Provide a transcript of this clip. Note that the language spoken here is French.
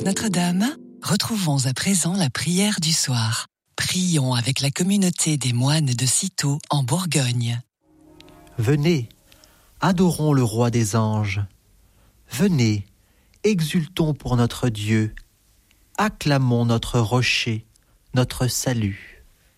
Notre-Dame, retrouvons à présent la prière du soir. Prions avec la communauté des moines de Cîteaux en Bourgogne. Venez, adorons le roi des anges. Venez, exultons pour notre Dieu. Acclamons notre rocher, notre salut.